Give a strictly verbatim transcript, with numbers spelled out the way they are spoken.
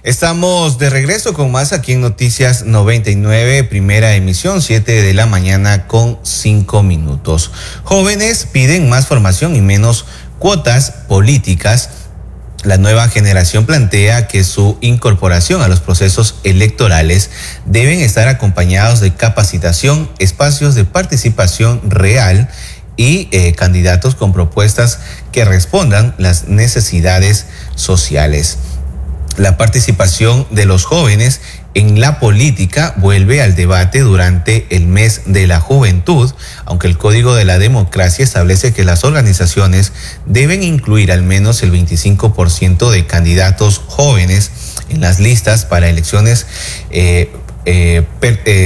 Estamos de regreso con más aquí en Noticias noventa y nueve, primera emisión, siete de la mañana con cinco minutos. Jóvenes piden más formación y menos cuotas políticas. La nueva generación plantea que su incorporación a los procesos electorales deben estar acompañados de capacitación, espacios de participación real y eh, candidatos con propuestas que respondan las necesidades sociales. La participación de los jóvenes en la política vuelve al debate durante el mes de la juventud, aunque el Código de la Democracia establece que las organizaciones deben incluir al menos el veinticinco por ciento de candidatos jóvenes en las listas para elecciones eh, eh, per, eh,